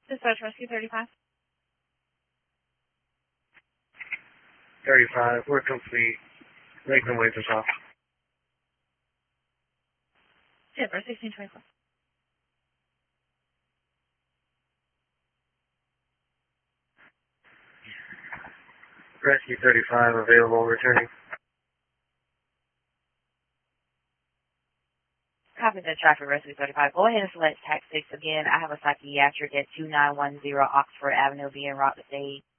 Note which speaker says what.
Speaker 1: Dispatch Rescue 35.
Speaker 2: 35, we're complete. Lakeland waves us off.
Speaker 1: Denver 1624.
Speaker 2: Rescue 35, available, returning.
Speaker 3: Copy the traffic rescue 35. Go ahead and select Tax 6 again. I have a psychiatric at 2910 Oxford Avenue being route to stage.